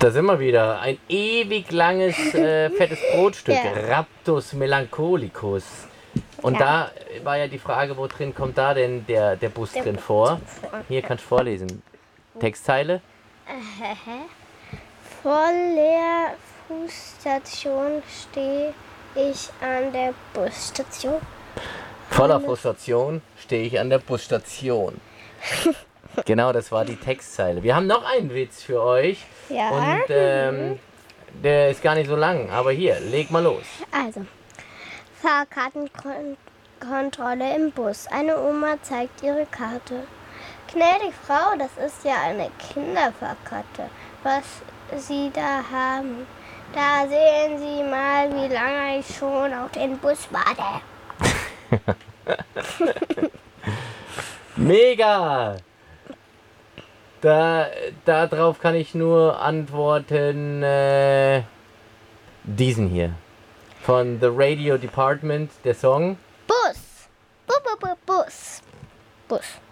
Da sind wir wieder. Ein ewig langes, fettes Brotstück. Ja. Raptus melancholicus. Und da war ja die Frage, wo drin kommt da denn der Bus drin vor? Hier kannst du vorlesen. Textzeile. Voller Frustration stehe ich an der Busstation. Voller Frustration stehe ich an der Busstation. Genau, das war die Textzeile. Wir haben noch einen Witz für euch. Ja. Und der ist gar nicht so lang. Aber hier, leg mal los. Also, Fahrkartenkontrolle im Bus. Eine Oma zeigt ihre Karte. Gnädige Frau, das ist ja eine Kinderfahrkarte, was Sie da haben. Da sehen Sie mal, wie lange ich schon auf den Bus warte. Mega! Darauf kann ich nur antworten, diesen hier. Von The Radio Department, der Song. Bus. Bus.